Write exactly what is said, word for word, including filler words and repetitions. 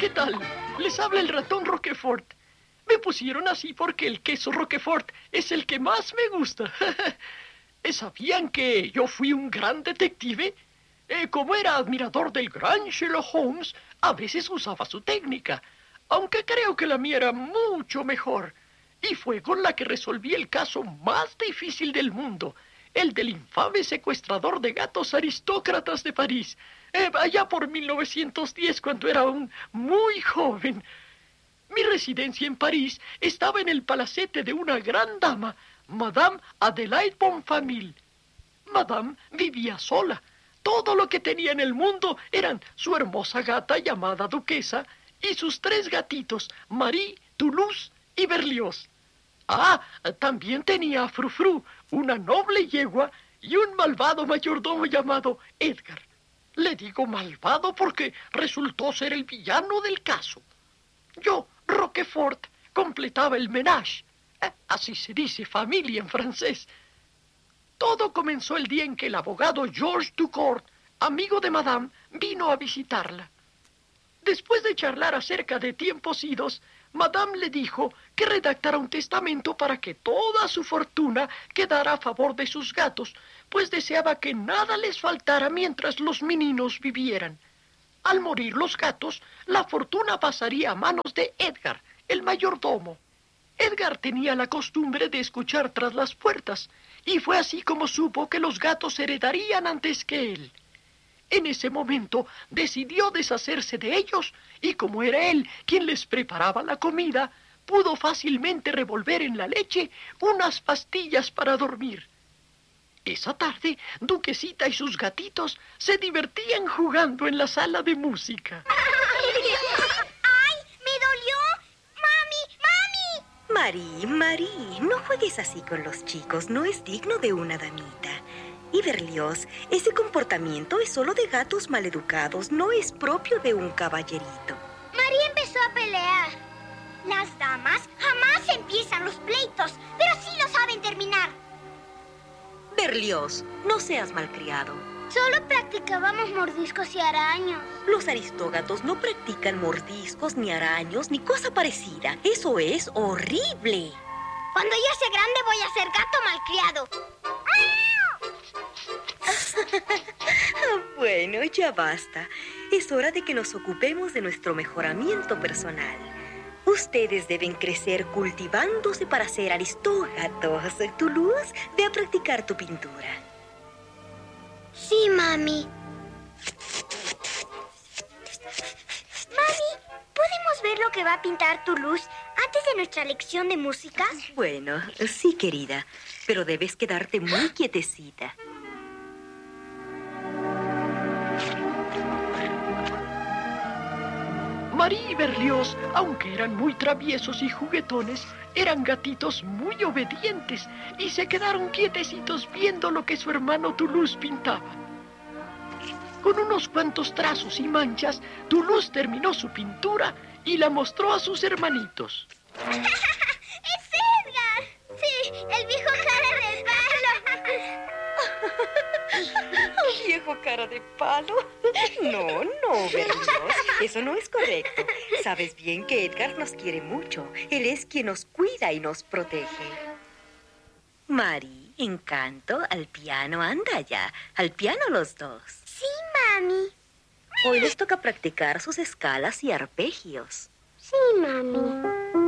¿qué tal? Les habla el ratón Roquefort. Me pusieron así porque el queso Roquefort es el que más me gusta. ¿Sabían que yo fui un gran detective? Eh, como era admirador del gran Sherlock Holmes, a veces usaba su técnica, aunque creo que la mía era mucho mejor. Y fue con la que resolví el caso más difícil del mundo, el del infame secuestrador de gatos aristócratas de París, eh, allá por mil novecientos diez, cuando era aún muy joven. Mi residencia en París estaba en el palacete de una gran dama, Madame Adelaide Bonfamille. Madame vivía sola. Todo lo que tenía en el mundo eran su hermosa gata llamada Duquesa y sus tres gatitos, Marie, Toulouse y Berlioz. Ah, también tenía a Frufru, una noble yegua, y un malvado mayordomo llamado Edgar. Le digo malvado porque resultó ser el villano del caso. Yo, Roquefort, completaba el ménage. Eh, así se dice familia en francés. Todo comenzó el día en que el abogado Georges Ducourt, amigo de Madame, vino a visitarla. Después de charlar acerca de tiempos idos, Madame le dijo que redactara un testamento para que toda su fortuna quedara a favor de sus gatos, pues deseaba que nada les faltara mientras los meninos vivieran. Al morir los gatos, la fortuna pasaría a manos de Edgar, el mayordomo. Edgar tenía la costumbre de escuchar tras las puertas, y fue así como supo que los gatos heredarían antes que él. En ese momento decidió deshacerse de ellos, y como era él quien les preparaba la comida, pudo fácilmente revolver en la leche unas pastillas para dormir. Esa tarde, Duquesita y sus gatitos se divertían jugando en la sala de música. ¡Ay, me dolió! ¡Mami, mami! Marie, Marie, no juegues así con los chicos, no es digno de una damita. Y Berlioz, ese comportamiento es solo de gatos maleducados, no es propio de un caballerito. María empezó a pelear. Las damas jamás empiezan los pleitos, pero sí lo saben terminar. Berlioz, no seas malcriado. Solo practicábamos mordiscos y araños. Los aristógatos no practican mordiscos, ni araños, ni cosa parecida. Eso es horrible. Cuando yo sea grande voy a ser gato malcriado. Bueno, ya basta. Es hora de que nos ocupemos de nuestro mejoramiento personal. Ustedes deben crecer cultivándose para ser aristógatos. Toulouse, ve a practicar tu pintura. Sí, mami. Mami, ¿podemos ver lo que va a pintar Toulouse antes de nuestra lección de música? Bueno, sí, querida, pero debes quedarte muy quietecita. Marie y Berlioz, aunque eran muy traviesos y juguetones, eran gatitos muy obedientes y se quedaron quietecitos viendo lo que su hermano Toulouse pintaba. Con unos cuantos trazos y manchas, Toulouse terminó su pintura y la mostró a sus hermanitos. ¡Es Edgar! Sí, el viejo cara de palo. ¿Viejo cara de palo? No, no, Berlioz, eso no es correcto. Sabes bien que Edgar nos quiere mucho. Él es quien nos cuida y nos protege. Marie, Encanto, al piano, anda ya. Al piano los dos. Sí, mami. Hoy les toca practicar sus escalas y arpegios. Sí, mami.